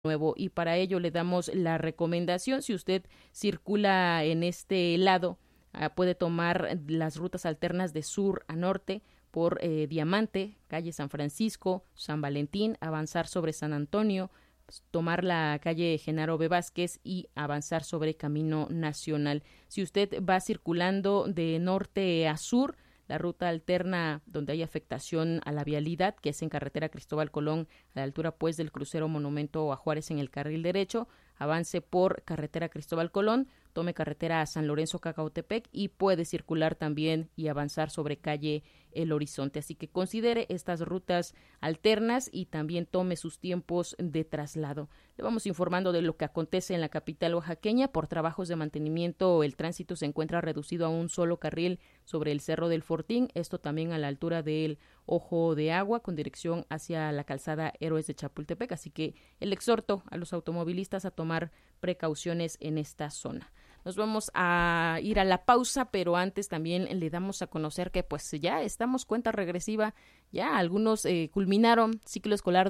nuevo, y para ello le damos la recomendación: si usted circula en este lado, puede tomar las rutas alternas de sur a norte por Diamante, calle San Francisco, San Valentín, avanzar sobre San Antonio, tomar la calle Genaro B. Vázquez y avanzar sobre Camino Nacional. Si usted va circulando de norte a sur, la ruta alterna donde hay afectación a la vialidad, que es en carretera Cristóbal Colón, a la altura pues del crucero Monumento a Juárez en el carril derecho, avance por carretera Cristóbal Colón, tome carretera a San Lorenzo Cacautepec y puede circular también y avanzar sobre calle El Horizonte. Así que considere estas rutas alternas y también tome sus tiempos de traslado. Le vamos informando de lo que acontece en la capital oaxaqueña. Por trabajos de mantenimiento, el tránsito se encuentra reducido a un solo carril sobre el Cerro del Fortín, esto también a la altura del Ojo de Agua, con dirección hacia la calzada Héroes de Chapultepec. Así que el exhorto a los automovilistas a tomar precauciones en esta zona. Nos vamos a ir a la pausa, pero antes también le damos a conocer que pues ya estamos cuenta regresiva, ya algunos culminaron ciclo escolar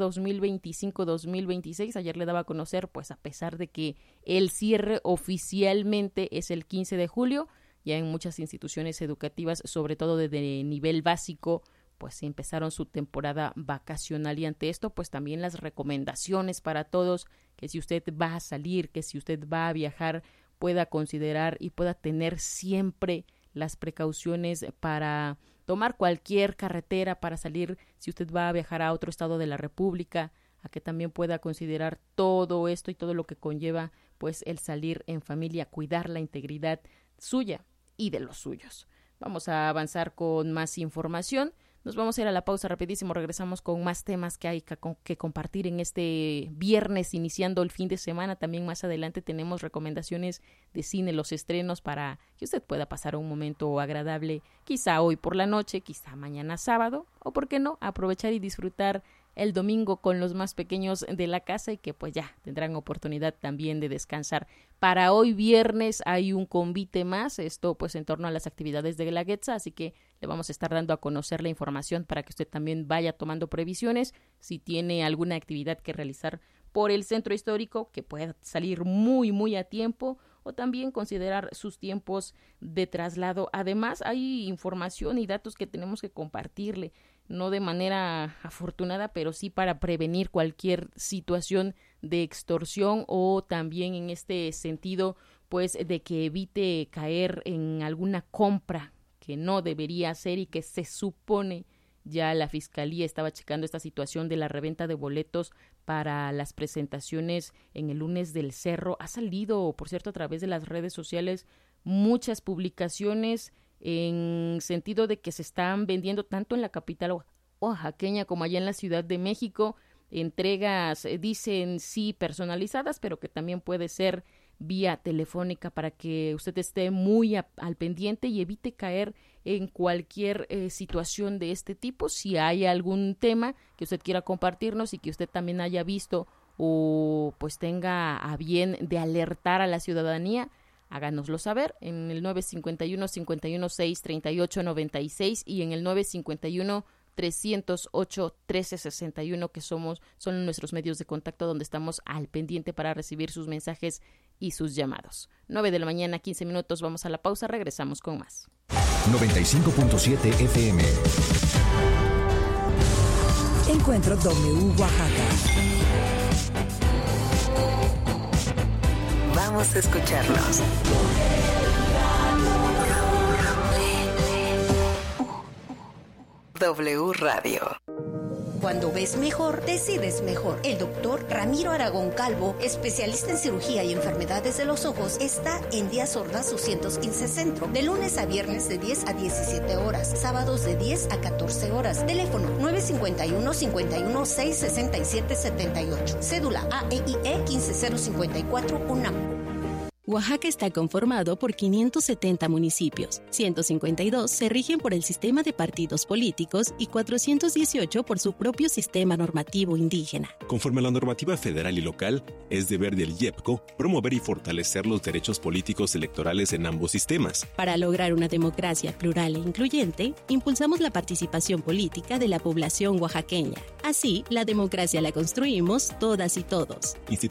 2025-2026, ayer le daba a conocer pues a pesar de que el cierre oficialmente es el 15 de julio, ya en muchas instituciones educativas, sobre todo de nivel básico, pues empezaron su temporada vacacional y ante esto pues también las recomendaciones para todos, que si usted va a salir, que si usted va a viajar, pueda considerar y pueda tener siempre las precauciones para tomar cualquier carretera para salir, si usted va a viajar a otro estado de la República, a que también pueda considerar todo esto y todo lo que conlleva pues el salir en familia, cuidar la integridad suya y de los suyos. Vamos a avanzar con más información. Nos vamos a ir a la pausa rapidísimo, regresamos con más temas que hay que compartir en este viernes, iniciando el fin de semana. También más adelante tenemos recomendaciones de cine, los estrenos, para que usted pueda pasar un momento agradable, quizá hoy por la noche, quizá mañana sábado, o por qué no, aprovechar y disfrutar el domingo con los más pequeños de la casa y que pues ya tendrán oportunidad también de descansar. Para hoy viernes hay un convite más, esto pues en torno a las actividades de Guelaguetza, así que le vamos a estar dando a conocer la información para que usted también vaya tomando previsiones si tiene alguna actividad que realizar por el centro histórico, que pueda salir muy a tiempo, o también considerar sus tiempos de traslado. Además, hay información y datos que tenemos que compartirle, no de manera afortunada, pero sí para prevenir cualquier situación de extorsión, o también en este sentido, pues de que evite caer en alguna compra que no debería hacer y que se supone ya la Fiscalía estaba checando esta situación de la reventa de boletos para las presentaciones en el lunes del Cerro. Ha salido, por cierto, a través de las redes sociales muchas publicaciones en sentido de que se están vendiendo tanto en la capital oaxaqueña como allá en la Ciudad de México, entregas, dicen sí personalizadas, pero que también puede ser vía telefónica, para que usted esté muy al pendiente y evite caer en cualquier situación de este tipo. Si hay algún tema que usted quiera compartirnos y que usted también haya visto o pues tenga a bien de alertar a la ciudadanía, háganoslo saber en el 951-516-3896 y en el 951-308-1361, que son nuestros medios de contacto donde estamos al pendiente para recibir sus mensajes y sus llamados. 9:15 a.m, vamos a la pausa, regresamos con más. 95.7 FM. Encuentro W Oaxaca. Vamos a escucharnos. W Radio. Cuando ves mejor, decides mejor. El doctor Ramiro Aragón Calvo, especialista en cirugía y enfermedades de los ojos, está en Díaz Ordaz 215 Centro, de lunes a viernes de 10 a 17 horas, sábados de 10 a 14 horas. Teléfono 951-516-6778. Cédula AEIE 15054 UNAM. Oaxaca está conformado por 570 municipios, 152 se rigen por el sistema de partidos políticos y 418 por su propio sistema normativo indígena. Conforme a la normativa federal y local, es deber del IEPCO promover y fortalecer los derechos políticos electorales en ambos sistemas. Para lograr una democracia plural e incluyente, impulsamos la participación política de la población oaxaqueña. Así, la democracia la construimos todas y todos.